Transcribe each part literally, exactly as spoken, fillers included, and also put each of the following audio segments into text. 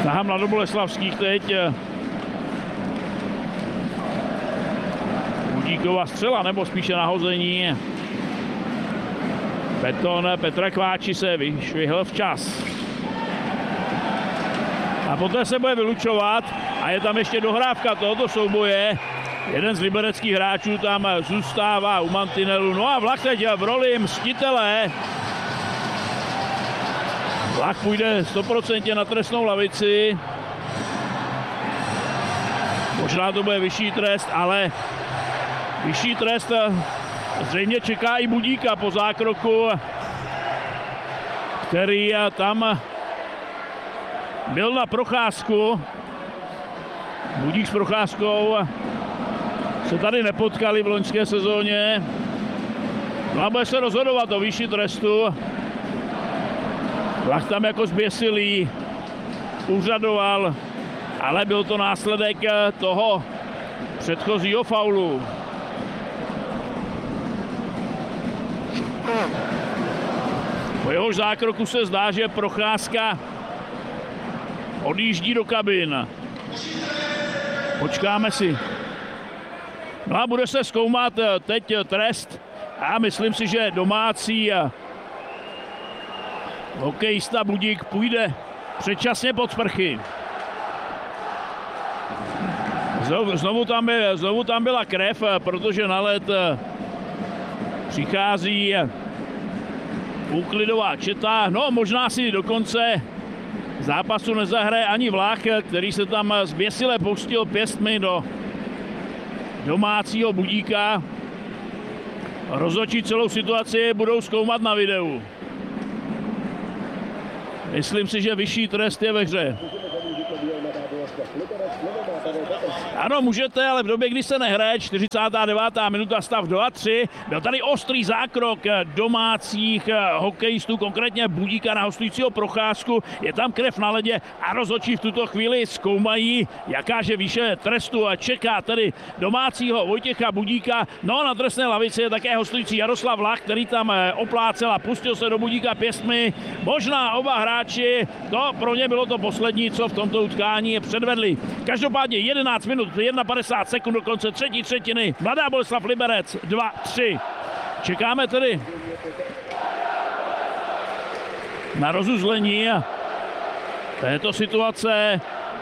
Snaha mladoboleslavských teď. Budíková střela, nebo spíše nahození. Beton Petra Kváči se vyšvihl včas. A poté se bude vylučovat a je tam ještě dohrávka tohoto souboje. Jeden z libereckých hráčů tam zůstává u mantinelu. No a Vlach teď v roli mstitele. Vlach půjde sto procent na trestnou lavici. Možná to bude vyšší trest, ale vyšší trest zřejmě čeká i Budíka po zákroku, který tam byl na procházku. Budík s Procházkou se tady nepotkali v loňské sezóně. No a bude se rozhodovat o výši trestu. Vlach tam jako zběsilý úřadoval, ale byl to následek toho předchozího faulu. Po jehož zákroku se zdá, že Procházka odjíždí do kabin. Počkáme si. No a bude se zkoumat teď trest a myslím si, že domácí hokejista Budík půjde předčasně pod sprchy. Znovu, znovu, tam, byl, znovu tam byla krev, protože na led přichází úklidová četa. No možná si do konce zápasu nezahraje ani Vlach, který se tam zběsile pustil pěstmi do domácího Budíka. Rozhodčí celou situaci budou zkoumat na videu. Myslím si, že vyšší trest je ve hře. Ano, můžete, ale v době, kdy se nehraje, čtyřicátá devátá minuta, stav dva tři, byl tady ostrý zákrok domácích hokejistů, konkrétně Budíka na hostujícího Procházku. Je tam krev na ledě a rozhodčí v tuto chvíli zkoumají, jakáže výše trestu a čeká tedy domácího Vojtěcha Budíka. No, na trestné lavici je také hostující Jaroslav Vlach, který tam oplácel a pustil se do Budíka pěstmi. Možná oba hráči, to pro ně bylo to poslední, co v tomto utkání předvedli. Každopádně jedenáct minut, padesát jedna sekund do konce třetí třetiny. Mladá Boleslav Liberec dva tři. Čekáme tedy na rozuzlení této situace.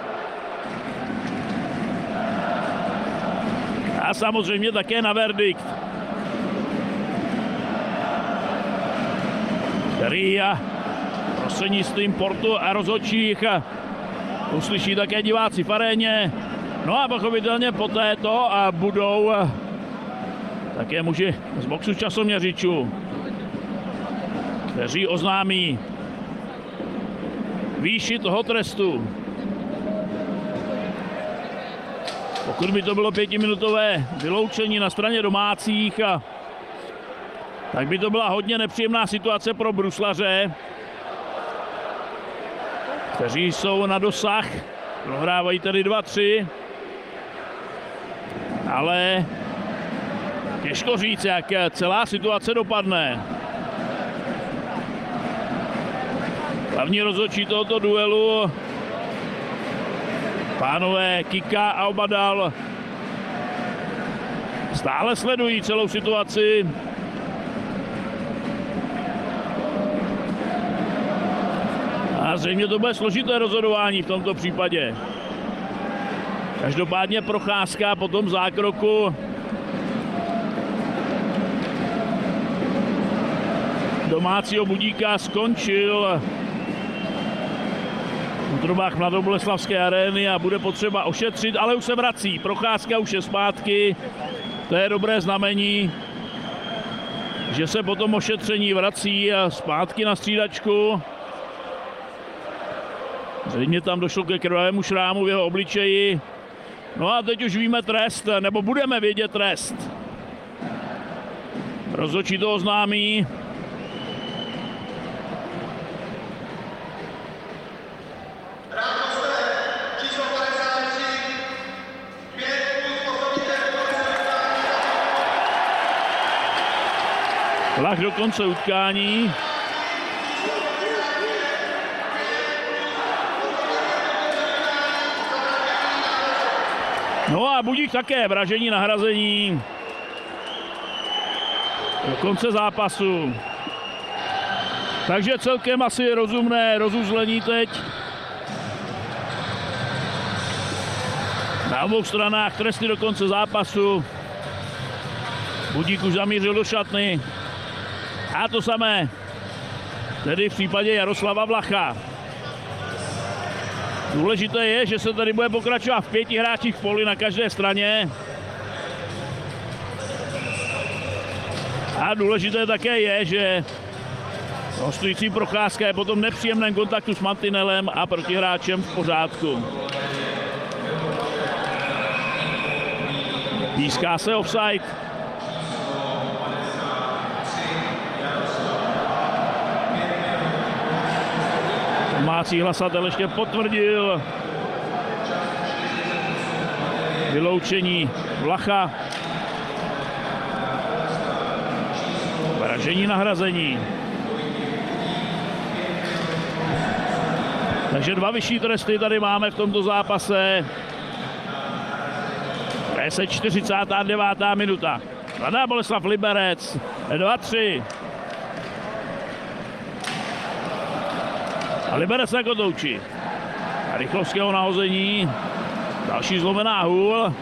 A samozřejmě také na verdikt, který prostřednictvím portu a rozhodčích uslyší také diváci v aréně. No a pochopitelně poté to budou také muži z boxu časoměřičů, kteří oznámí výši toho trestu. Pokud by to bylo pětiminutové vyloučení na straně domácích, tak by to byla hodně nepříjemná situace pro bruslaře, kteří jsou na dosah, prohrávají tedy dva tři, ale těžko říct, jak celá situace dopadne. Hlavní rozhodčí tohoto duelu, pánové Kika a Obadal, stále sledují celou situaci. A zřejmě to bude složité rozhodování v tomto případě. Každopádně Procházka po tom zákroku domácího Budíka skončil v trubách mladoboleslavské arény a bude potřeba ošetřit, ale už se vrací. Procházka už je zpátky, to je dobré znamení, že se po tom ošetření vrací zpátky na střídačku. Zřejmě tam došlo ke krvavému šrámu v jeho obličeji. No a teď už víme trest, nebo budeme vědět trest. Rozhodčí to oznámí. Vlach do konce utkání. No a Budík také, vražení nahrazení. Do konce zápasu. Takže celkem asi rozumné rozuzlení teď. Na obou stranách tresty do konce zápasu. Budík už zamířil do šatny. A to samé tedy v případě Jaroslava Vlacha. Důležité je, že se tady bude pokračovat v pěti hráčích v poli na každé straně. A důležité také je, že hostující Procházka je po tom nepříjemném kontaktu s mantinelem a protihráčem v pořádku. Píská se offside. Domácí hlasatel ještě potvrdil vyloučení Vlacha. Vražení nahrazení. Takže dva vyšší tresty tady máme v tomto zápase. Je se čtyřicátá devátá minuta. Mladá Boleslav Liberec. dva tři. A Liberec na kotouči. A Rychlovského nahození. Další zlomená hůl.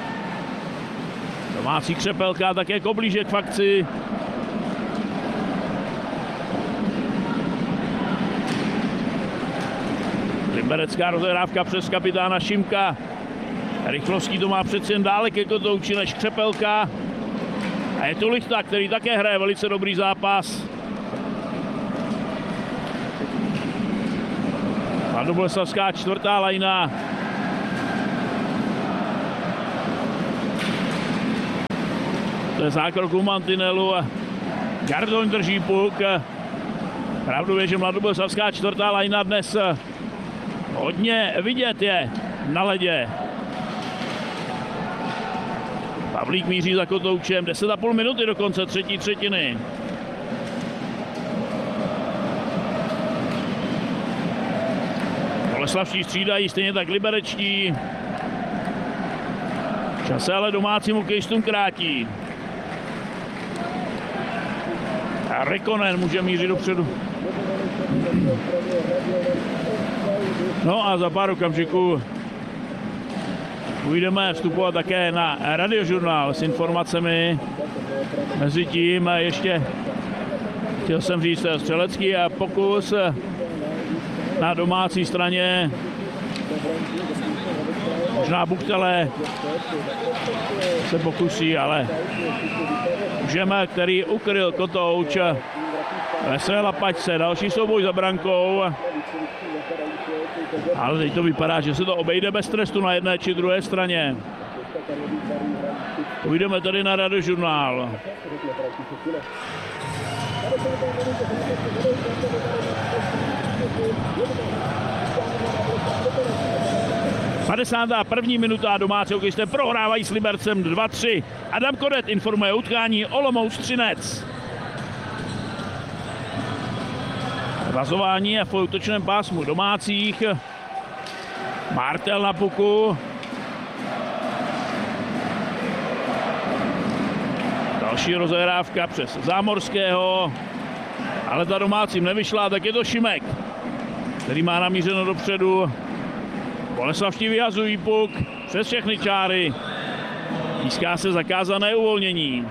Domácí Křepelka také koblížek k fakci. Liberecká rozehrávka přes kapitána Šimka. Rychlovský to má přeci jen dále ke kotouči než Křepelka. A je tu Lichta, který také hraje velice dobrý zápas. Mladoboleslavská čtvrtá lajna. To je zákrok u mantinelu. Gardoň drží puk. Pravdu je, že Mladoboleslavská čtvrtá lajna dnes hodně vidět je na ledě. Pavlík míří za kotoučem, deset a půl minuty do konce třetí třetiny. Boleslavští střídají, stejně tak liberečtí. Čas se ale domácím hokejistům krátí. A Rekonen může mířit dopředu. No a za pár okamžiků půjdeme vstupovat také na radiožurnál s informacemi. Mezitím ještě chtěl jsem říct střelecký pokus na domácí straně. Možná Buchtele se pokusí, ale Žema, který ukryl kotouč ve své lapačce. Další souboj za brankou. Ale teď to vypadá, že se to obejde bez trestu na jedné či druhé straně. Půjdeme tady na radiožurnál. padesátá první minuta, domácí hokejisté prohrávají s Libercem dva tři. Adam Kodet informuje o utkání Olomouc Třinec. Vazování je v útočném pásmu domácích. Martel na puku. Další rozehrávka přes Zámorského. Ale ta domácím nevyšla, tak je to Šimek, který má namířeno dopředu. Boleslavští vyhazují puk přes všechny čáry. Píská se zakázané uvolnění.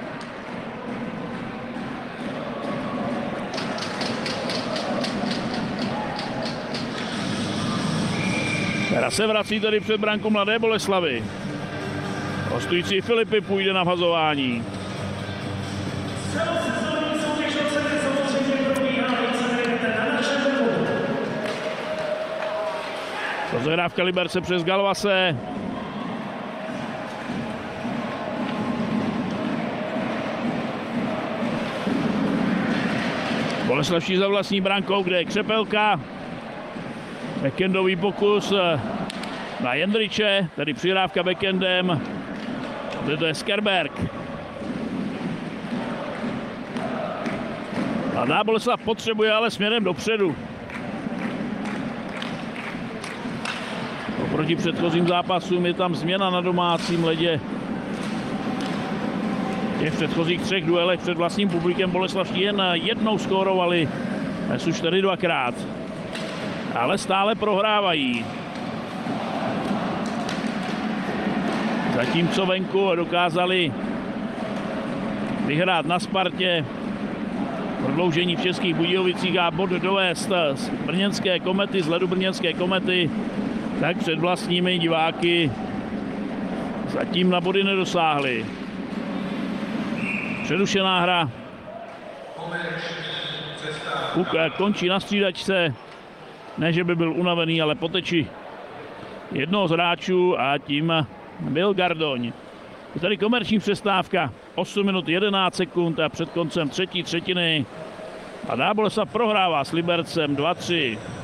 Hra se vrací tady před branku Mladé Boleslavy. Hostující Filipy půjde na vhazování. Rozehrávka Liberce přes Galvase. Boleslavští za vlastní brankou, kde je Křepelka. Backendový pokus na Jendriče, tedy přihrávka backendem. Kde to je Skerberg. Mladá Boleslav potřebuje ale směrem dopředu. Proti předchozím zápasům je tam změna na domácím ledě. V těch předchozích třech duelech před vlastním publikem boleslavští jen jednou skórovali, dnes už tedy dvakrát. Ale stále prohrávají. Zatímco venku dokázali vyhrát na Spartě, prodloužení v Českých Budějovicích a bod dovést z brněnské Komety, z ledu brněnské Komety, tak před vlastními diváky zatím na body nedosáhli. Přerušená hra. Puk končí na střídačce. Ne, že by byl unavený, ale po teči jednoho z hráčů a tím byl Gardoň. Je tady komerční přestávka. osm minut jedenáct sekund a před koncem třetí třetiny. A Boleslav prohrává s Libercem dva tři.